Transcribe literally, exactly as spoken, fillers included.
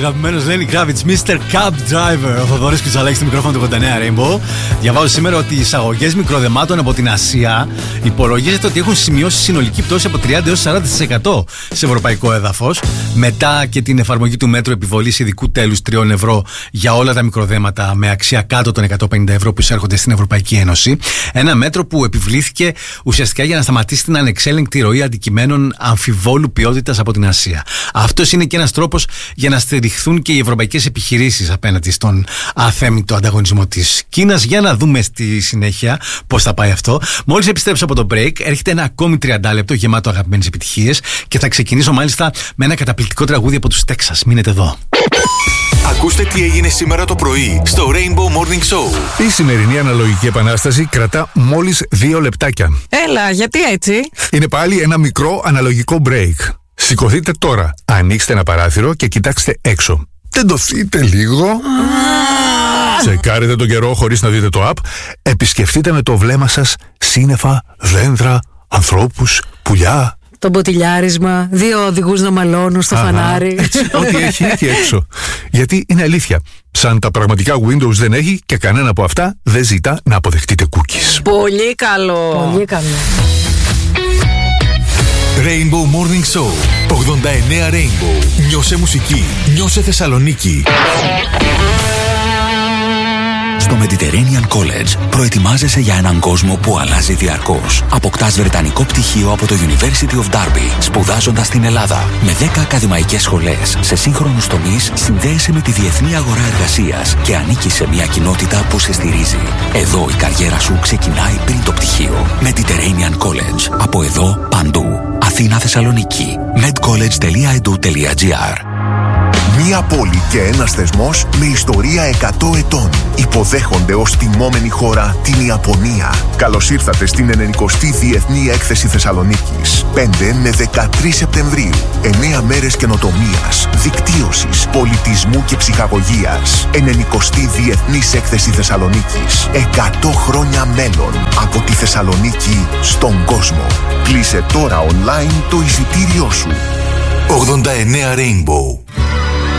αγαπημένος Lenny Kravitz, μίστερ Cab Driver. Ο Θοδωρής Κουτσαλάκης στο μικρόφωνο του ογδόντα εννέα Rainbow. Διαβάζω σήμερα ότι οι εισαγωγές μικροδεμάτων από την Ασία υπολογίζεται ότι έχουν σημειώσει συνολική πτώση από τριάντα έως σαράντα τοις εκατό σε ευρωπαϊκό έδαφος. Μετά και την εφαρμογή του μέτρου επιβολής ειδικού τέλους τριών ευρώ για όλα τα μικροδέματα με αξία κάτω των εκατόν πενήντα ευρώ που εισέρχονται στην Ευρωπαϊκή Ένωση. Ένα μέτρο που επιβλήθηκε ουσιαστικά για να σταματήσει την ανεξέλεγκτη ροή αντικειμένων αμφιβόλου ποιότητας από την Ασία. Αυτός είναι και ένας τρόπος για να στηριχθούν και οι ευρωπαϊκές επιχειρήσεις απέναντι στον αθέμητο ανταγωνισμό της Κίνας. Για να δούμε στη συνέχεια πώς θα πάει αυτό. Μόλις επιστρέψω από το break, έρχεται ένα ακόμη τριάντα λεπτό γεμάτο αγαπημένες επιτυχίες και θα ξεκινήσω μάλιστα με ένα καταπληκτικό τραγούδι από τους Τέξας. Μείνετε εδώ. Ακούστε τι έγινε σήμερα το πρωί στο Rainbow Morning Show. Η σημερινή αναλογική επανάσταση κρατά μόλις δύο λεπτάκια. Έλα, γιατί έτσι? Είναι πάλι ένα μικρό αναλογικό break. Σηκωθείτε τώρα, ανοίξτε ένα παράθυρο και κοιτάξτε έξω. Τεντωθείτε λίγο. Τσεκάρετε τον καιρό χωρίς να δείτε το app. Επισκεφτείτε με το βλέμμα σας σύννεφα, δέντρα, ανθρώπους, πουλιά. Το μποτιλιάρισμα, δύο οδηγούς να μαλώνουν στο Αχα, φανάρι. Έτσι, ό,τι έχει εκεί έξω. Γιατί είναι αλήθεια, σαν τα πραγματικά Windows δεν έχει και κανένα από αυτά δεν ζητά να αποδεχτείτε cookies. Πολύ καλό. Πολύ καλό. Rainbow Morning Show ογδόντα εννέα Rainbow. Νιώσε μουσική, νιώσε Θεσσαλονίκη. Στο Mediterranean College προετοιμάζεσαι για έναν κόσμο που αλλάζει διαρκώς. Αποκτάς βρετανικό πτυχίο από το University of Derby, σπουδάζοντας στην Ελλάδα. Με δέκα ακαδημαϊκές σχολές σε σύγχρονους τομείς, συνδέεσαι με τη διεθνή αγορά εργασίας και ανήκεις σε μια κοινότητα που σε στηρίζει. Εδώ η καριέρα σου ξεκινάει πριν το πτυχίο. Mediterranean College. Από εδώ, παντού. Αθήνα, Θεσσαλονίκη. medcollege τελεία e d u τελεία g r. Μία πόλη και ένας θεσμός με ιστορία εκατό ετών. Υποδέχονται ως τιμόμενη χώρα την Ιαπωνία. Καλώς ήρθατε στην ενενηκοστή Διεθνή Έκθεση Θεσσαλονίκης. πέντε με δεκατρείς Σεπτεμβρίου. εννέα μέρες καινοτομίας, δικτύωσης, πολιτισμού και ψυχαγωγίας. ενενηκοστή Διεθνής Έκθεση Θεσσαλονίκης. εκατό χρόνια μέλλον από τη Θεσσαλονίκη στον κόσμο. Κλείσε τώρα online το εισιτήριό σου. ογδόντα εννέα Rainbow.